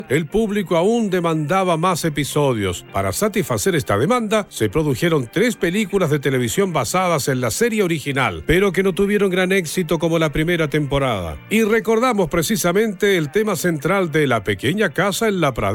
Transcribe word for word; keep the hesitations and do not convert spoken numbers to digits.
El público aún demandaba más episodios. Para satisfacer esta demanda, se produjeron tres películas de televisión basadas en la serie original, pero que no tuvieron gran éxito como la primera temporada. Y recordamos precisamente el tema central de La pequeña casa en la pradera.